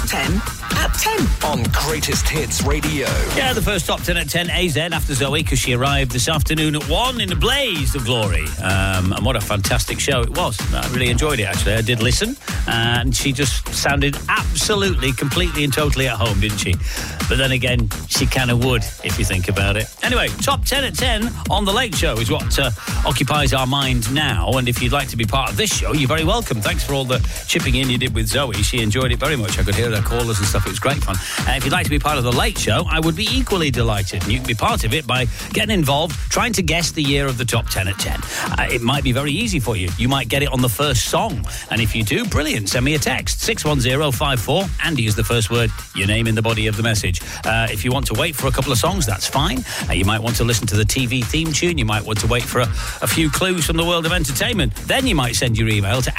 Top 10 at 10. On Greatest Hits Radio. Yeah, the first Top 10 at 10, AZ after Zoe, because she arrived this afternoon at 1 in a blaze of glory. And what a fantastic show it was. I really enjoyed it, actually. I did listen, and she just sounded absolutely, completely and totally at home, didn't she? But then again, she kind of would, if you think about it. Anyway, Top 10 at 10 on The Late Show is what occupies our mind now. And if you'd like to be part of this show, you're very welcome. Thanks for all the chipping in you did with Zoe. She enjoyed it very much. I could hear her callers and stuff. It was great fun. If you'd like to be part of The Late Show, I would be equally delighted. And you can be part of it by getting involved, trying to guess the year of the Top 10 at 10. It might be very easy for you. You might get it on the first song. And if you do, brilliant. Send me a text, 61054. Andy is the first word, your name in the body of the message. If you want to wait for a couple of songs, that's fine. You might want to listen to the TV theme tune. You might want to wait for a few clues from the world of entertainment. Then you might send your email to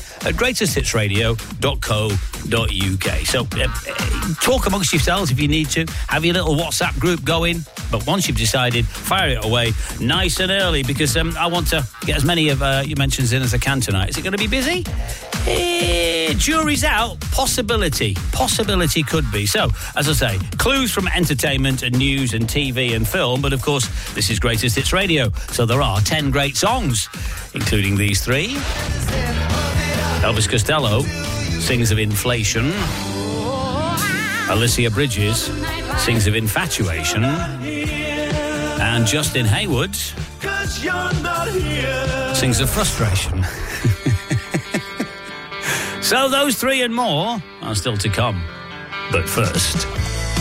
andy@greatesthitsradio.co.uk. So talk amongst yourselves if you need to. Have your little WhatsApp group going. But once you've decided, fire it away nice and early, because I want to get as many of your mentions in as I can tonight. Is it going to be busy? Jury's out. Possibility could be. So, as I say, clues from entertainment and news and TV and film, but of course, this is Greatest Hits Radio, so there are 10 great songs, including these three. Elvis Costello sings of inflation. Alicia Bridges sings of infatuation. And Justin Hayward sings of frustration. So those three and more are still to come. But first,